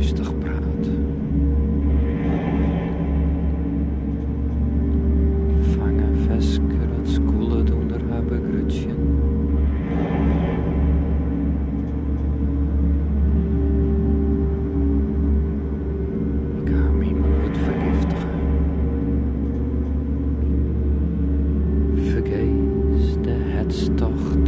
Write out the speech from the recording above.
rustig praat. Fange vesker het skoelen onder haar begrutjen. Ik ga mijn moed vergiftigen. Vergeet de hetstocht